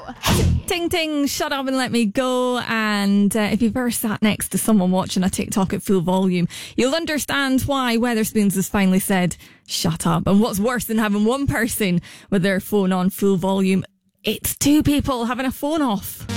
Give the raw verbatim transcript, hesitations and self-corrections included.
Ting ting, shut up and let me go. And uh, if you've ever sat next to someone watching a TikTok at full volume, you'll understand why Weatherspoons has finally said, shut up. And what's worse than having one person with their phone on full volume? It's two people having a phone off.